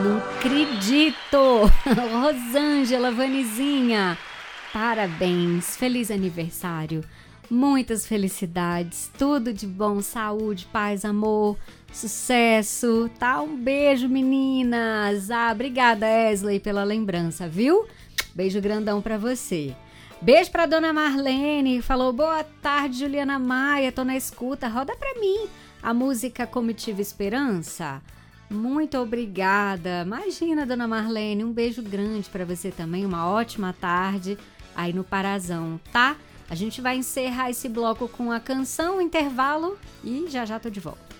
Não acredito! Rosângela, Vanizinha, parabéns, feliz aniversário, muitas felicidades, tudo de bom, saúde, paz, amor, sucesso, tá? Um beijo, meninas! Obrigada, Esley, pela lembrança, viu? Beijo grandão pra você. Beijo pra dona Marlene, falou, boa tarde, Juliana Maia, tô na escuta, roda pra mim a música Comitiva Esperança. Muito obrigada. Imagina, dona Marlene, um beijo grande para você também, uma ótima tarde aí no Parazão, tá? A gente vai encerrar esse bloco com a canção, intervalo e já já tô de volta.